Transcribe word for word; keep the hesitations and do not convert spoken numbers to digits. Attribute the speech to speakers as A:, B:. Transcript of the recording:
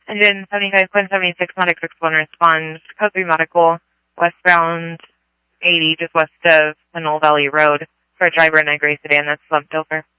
A: Engine seventy-five point seven six, Medic six one, respond, code three medical, westbound eighty, just west of the Knoll Valley Road, for a driver in a gray sedan that's slumped over.